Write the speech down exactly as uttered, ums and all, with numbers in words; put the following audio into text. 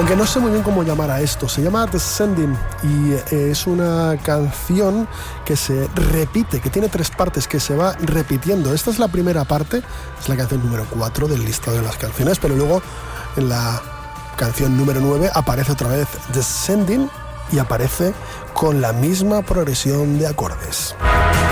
Aunque no sé muy bien cómo llamar a esto. Se llama Descending y eh, es una canción que se repite, que tiene tres partes, que se va repitiendo. Esta es la primera parte, es la canción número cuatro del listado de las canciones, pero luego en la canción número nueve aparece otra vez Descending y aparece con la misma progresión de acordes.